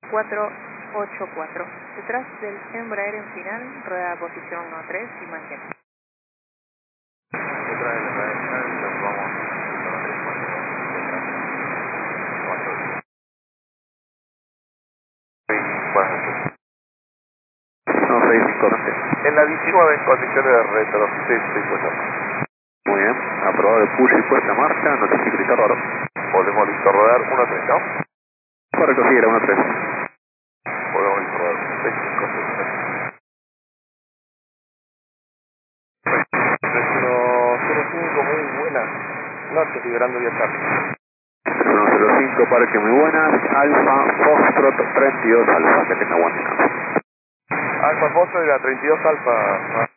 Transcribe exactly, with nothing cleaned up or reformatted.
cuatro ocho cuatro. Detrás del Embraer en final, rueda a posición uno tres y mantén. Detrás del Embraer en final, nos vamos uno tres cuatro. Buenas noches. No, seis cinco once. En la diecinueve, en condiciones de retroceso y puesta en marcha. Muy bien, aprobado el push y puesta en marcha, notifico listo rodar. Podemos listo rodar uno tres, ¿no? Correcto, sí, era uno tres. Podemos listo rodar seis cinco seis. tres uno cero cinco, muy buenas noches, liberando vía Charlie. uno cero cinco, parque muy buenas, Alfa, Foxtrot, treinta y dos Alfa, que tenga buen descanso. Alfa Foxtrot y la treinta y dos Alfa.